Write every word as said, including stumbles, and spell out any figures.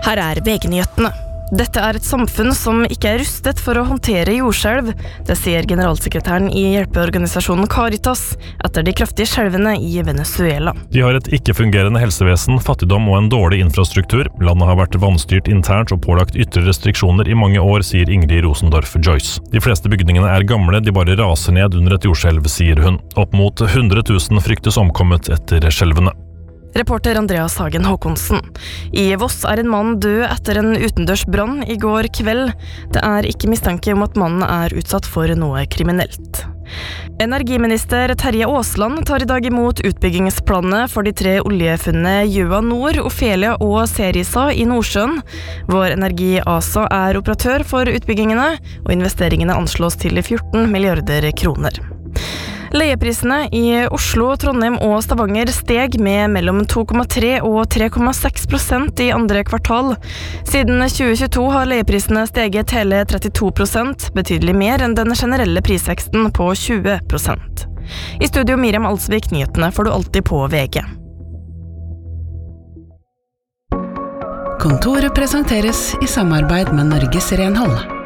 Her er V G-nyhetene. Dette er et samfunn som ikke er rustet for å håndtere jordskjelv. Det sier generalsekretæren i hjelpeorganisasjonen Caritas etter de kraftige skjelvene i Venezuela. De har et ikke-fungerende helsevesen, fattigdom og en dårlig infrastruktur. Landet har vært vannstyrt internt og pålagt ytre restriksjoner i mange år, sier Ingrid Rosendorf Joyce. De fleste bygningene er gamle, de bare raser ned under et jordskjelv, sier hun. Opp mot hundre tusen fryktes omkommet etter skjelvene. Reporter Andreas Hagen Håkonsen. I Voss er en mann død etter en utendørs brann i går kveld. Det er ikke mistanke om at mannen er utsatt for noe kriminelt. Energiminister Terje Aasland tar i dag imot utbyggingsplanene for de tre oljefunnene Gjøa Nord, Ofelia og Cerisa i Nordsjøen. Vår Energi ASA er operatør for utbyggingene, og investeringene anslås til fjorten milliarder kroner. Leieprisene i Oslo, Trondheim og Stavanger steg med mellom to komma tre og tre komma seks prosent i andre kvartal. Siden tjue tjueto har leieprisene steget hele trettito prosent, betydelig mer enn den generelle prisveksten på tjue prosent. I studio Miriam Alsvik, nyhetene får du alltid på V G. Kontoret presenteres i samarbeid med Norges Renhold.